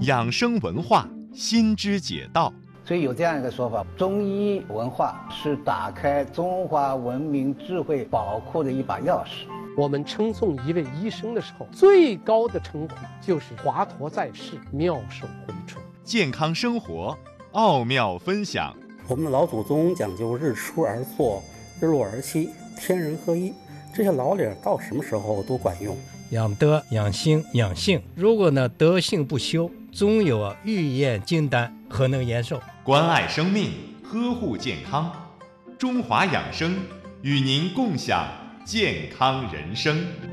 养生文化，心知解道。 所以有这样一个说法，中医文化是打开中华文明智慧宝库的一把钥匙。 我们称颂一位医生的时候，最高的称呼就是华佗在世，妙手回春。 健康生活，奥妙分享。 我们的老祖宗讲究日出而作，日落而息，天人合一，这些老理到什么时候都管用。 养德、养心、养性，如果呢德性不修，终有欲验金丹，何能延寿？ 关爱生命，呵护健康，中华养生与您共享健康人生。